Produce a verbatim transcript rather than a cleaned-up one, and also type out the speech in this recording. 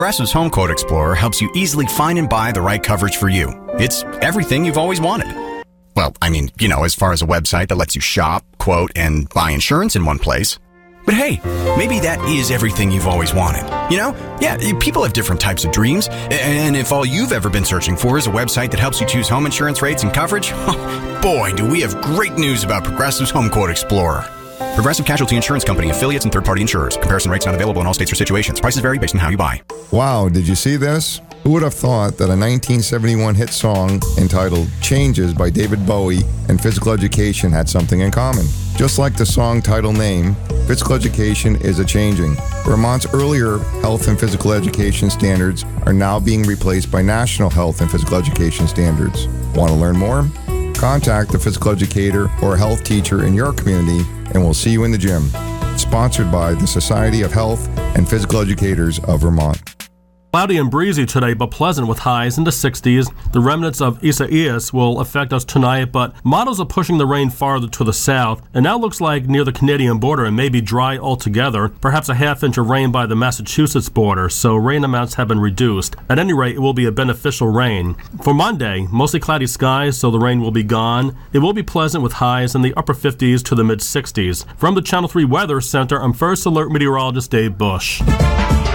Progressive's Home Quote Explorer helps you easily find and buy the right coverage for you. It's everything you've always wanted. Well, I mean, you know, as far as a website that lets you shop, quote, and buy insurance in one place. But hey, maybe that is everything you've always wanted. You know? Yeah, people have different types of dreams. And if all you've ever been searching for is a website that helps you choose home insurance rates and coverage, boy, do we have great news about Progressive's Home Quote Explorer. Progressive Casualty Insurance Company, affiliates, and third-party insurers. Comparison rates not available in all states or situations. Prices vary based on how you buy. Wow, did you see this? Who would have thought that a nineteen seventy-one hit song entitled Changes by David Bowie and physical education had something in common? Just like the song title name, physical education is a-changing. Vermont's earlier health and physical education standards are now being replaced by national health and physical education standards. Want to learn more? Contact a physical educator or a health teacher in your community, and we'll see you in the gym. Sponsored by the Society of Health and Physical Educators of Vermont. Cloudy and breezy today, but pleasant with highs in the sixties. The remnants of Isaias will affect us tonight, but models are pushing the rain farther to the south, and now looks like near the Canadian border and may be dry altogether, perhaps a half inch of rain by the Massachusetts border, so rain amounts have been reduced. At any rate, it will be a beneficial rain. For Monday, mostly cloudy skies, so the rain will be gone. It will be pleasant with highs in the upper fifties to the mid sixties. From the Channel three Weather Center, I'm First Alert Meteorologist Dave Bush.